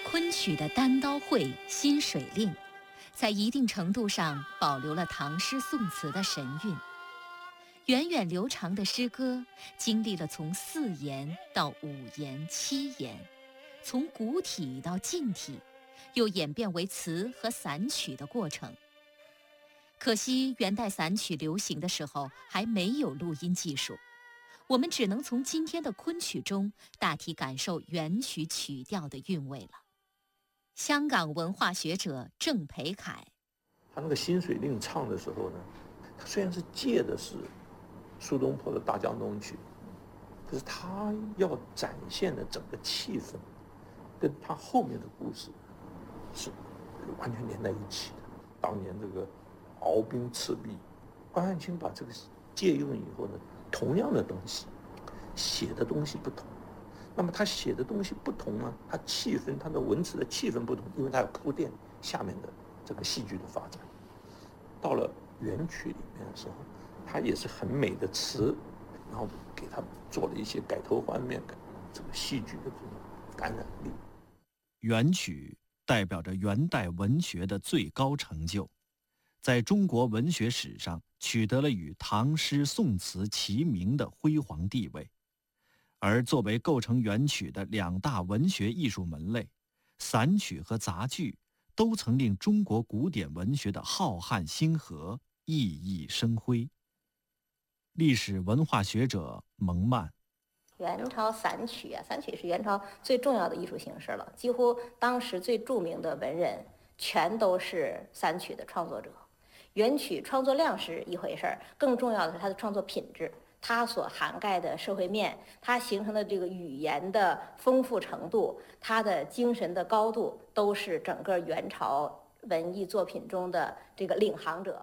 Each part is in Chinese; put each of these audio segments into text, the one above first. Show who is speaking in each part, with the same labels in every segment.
Speaker 1: 昆曲的单刀会《新水令》，在一定程度上保留了唐诗宋词的神韵。源远流长的诗歌，经历了从4言到5言、7言，从古体到近体，又演变为词和散曲的过程。可惜元代散曲流行的时候还没有录音技术，我们只能从今天的昆曲中大体感受元曲曲调的韵味了。香港文化学者郑培凯，
Speaker 2: 他那个《新水令》唱的时候呢，他虽然是借的是苏东坡的《大江东去》，可是他要展现的整个气氛，跟他后面的故事是完全连在一起的。当年这个鏖兵赤壁，关汉卿把这个借用以后呢，同样的东西，写的东西不同。那么他写的东西不同呢，他气氛，他的文词的气氛不同，因为他要铺垫下面的这个戏剧的发展。到了元曲里面的时候，他也是很美的词，然后给他做了一些改头换面，这个戏剧的这种感染力。
Speaker 3: 元曲代表着元代文学的最高成就，在中国文学史上取得了与唐诗宋词齐名的辉煌地位。而作为构成元曲的2大文学艺术门类，散曲和杂剧，都曾令中国古典文学的浩瀚星河熠熠生辉。历史文化学者蒙曼，
Speaker 4: 元朝散曲散曲是元朝最重要的艺术形式了，几乎当时最著名的文人全都是散曲的创作者。元曲创作量是一回事儿，更重要的是它的创作品质，它所涵盖的社会面，它形成的这个语言的丰富程度，它的精神的高度，都是整个元朝文艺作品中的这个领航者。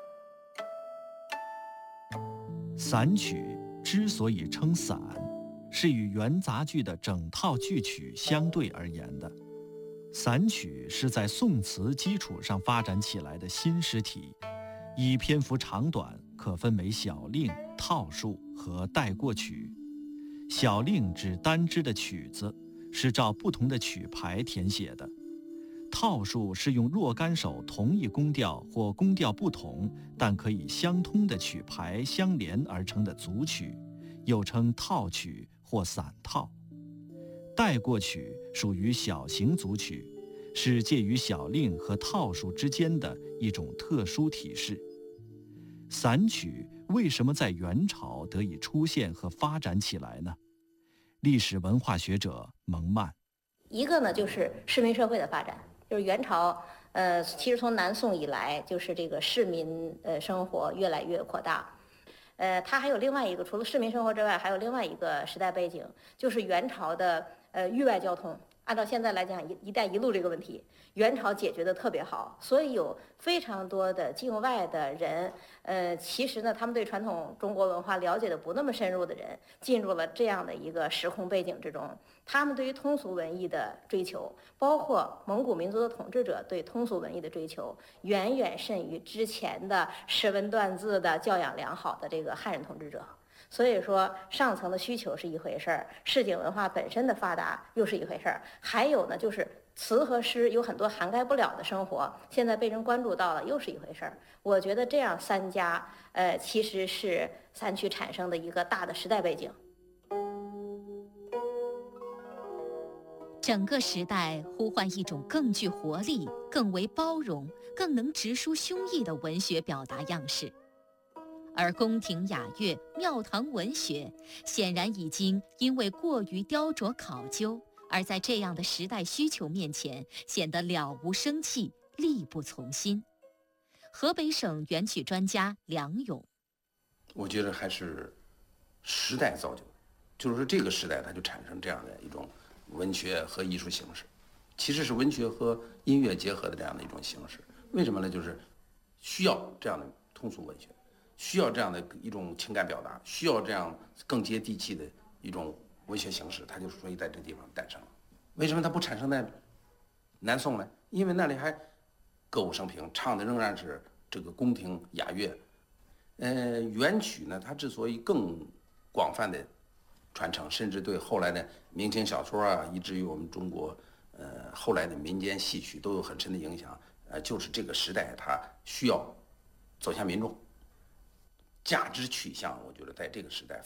Speaker 3: 散曲之所以称散，是与元杂剧的整套剧曲相对而言的。散曲是在宋词基础上发展起来的新诗体，以篇幅长短可分为小令、套数和带过曲。小令指单支的曲子，是照不同的曲牌填写的；套数是用若干首同一宫调或宫调不同但可以相通的曲牌相连而成的组曲，又称套曲或散套。带过曲属于小型组曲，是介于小令和套数之间的一种特殊体式。散曲为什么在元朝得以出现和发展起来呢？历史文化学者蒙曼，
Speaker 4: 一个呢就是市民社会的发展，就是元朝其实从南宋以来，就是这个市民生活越来越扩大。它还有另外一个，除了市民生活之外，还有另外一个时代背景，就是元朝的域外交通。按照现在来讲，一带一路这个问题，元朝解决的特别好，所以有非常多的境外的人，其实呢，他们对传统中国文化了解的不那么深入的人，进入了这样的一个时空背景之中，他们对于通俗文艺的追求，包括蒙古民族的统治者对通俗文艺的追求，远远甚于之前的识文断字的教养良好的这个汉人统治者。所以说，上层的需求是一回事儿，市井文化本身的发达又是一回事儿。还有呢，就是词和诗有很多涵盖不了的生活，现在被人关注到了，又是一回事儿。我觉得这样3家，其实是散曲产生的一个大的时代背景。
Speaker 1: 整个时代呼唤一种更具活力、更为包容、更能直抒胸臆的文学表达样式。而宫廷雅乐、庙堂文学显然已经因为过于雕琢考究，而在这样的时代需求面前显得了无生气、力不从心。河北省元曲专家梁勇，
Speaker 5: 我觉得还是时代造就的，就是说这个时代它就产生这样的一种文学和艺术形式，其实是文学和音乐结合的这样的一种形式。为什么呢？就是需要这样的通俗文学，需要这样的一种情感表达，需要这样更接地气的一种文学形式，它就所以在这个地方诞生了。为什么它不产生在南宋呢？因为那里还歌舞升平，唱的仍然是这个宫廷雅乐。元曲呢，它之所以更广泛的传承，甚至对后来的明清小说啊，以至于我们中国后来的民间戏曲都有很深的影响。就是这个时代它需要走向民众，价值取向，我觉得在这个时代